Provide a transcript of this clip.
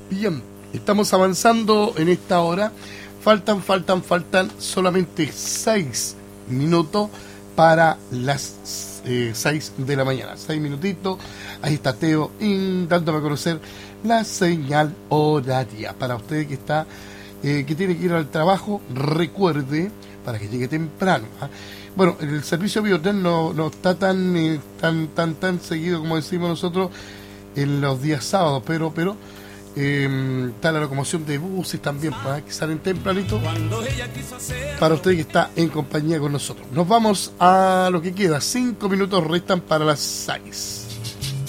Bien, estamos avanzando en esta hora. Faltan solamente 6 minutos para las 6 de la mañana. 6 minutitos. Ahí está Teo dándome a conocer la señal horaria. Para usted que está que tiene que ir al trabajo, recuerde, para que llegue temprano. Bueno, el servicio Biotel no está tan seguido como decimos nosotros en los días sábados, pero está la locomoción de buses también, que salen tempranito, para usted que está en compañía con nosotros. Nos vamos a lo que queda. 5 minutos restan para las 6.